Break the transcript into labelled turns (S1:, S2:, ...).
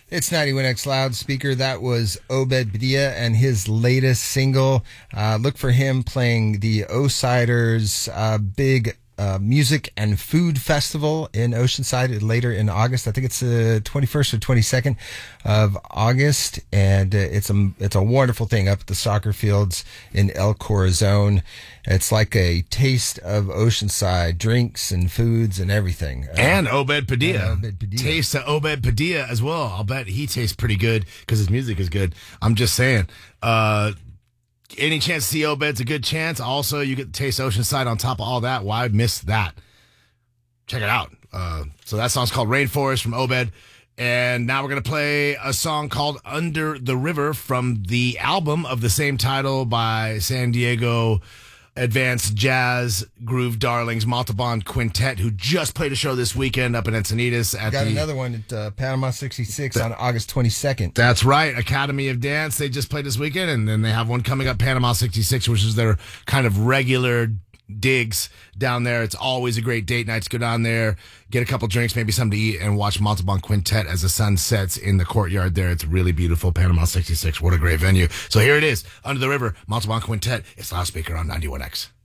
S1: It's 91X loudspeaker. That was Obed Padilla and his latest single. Look for him playing the O-Siders big music and food festival in Oceanside later in August. I think it's the 21st or 22nd of August, and it's a wonderful thing up at the soccer fields in El Corazon. It's like a taste of Oceanside, drinks and foods and everything.
S2: And Obed Padilla. Taste of Obed Padilla as well. I'll bet he tastes pretty good because his music is good. I'm just saying. Any chance to see Obed's a good chance. Also, you get to taste Oceanside on top of all that. Why miss that? Check it out. So that song's called Rainforest from Obed. And now we're going to play a song called Under the River from the album of the same title by San Diego advanced jazz groove darlings Montalban Quintet, who just played a show this weekend up in Encinitas.
S1: Got another one at Panama 66 on August 22nd.
S2: That's right. Academy of Dance. They just played this weekend, and then they have one coming up, Panama 66, which is their kind of regular digs down there. It's always a great date night to go down there, get a couple drinks, maybe something to eat, and watch Montalban Quintet as the sun sets in the courtyard there. It's really beautiful. Panama 66. What a great venue. So here it is, Under the River, Montalban Quintet. It's loudspeaker on 91X.